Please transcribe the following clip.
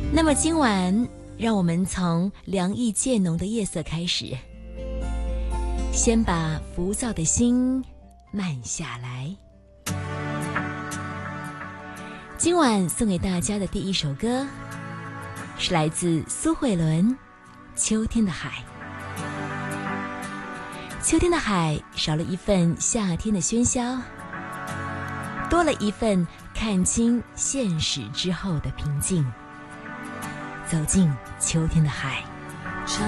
那么今晚，让我们从凉意渐浓的夜色开始，先把浮躁的心慢下来。今晚送给大家的第一首歌，是来自苏慧伦《秋天的海》。秋天的海少了一份夏天的喧嚣，多了一份看清现实之后的平静。走进秋天的海。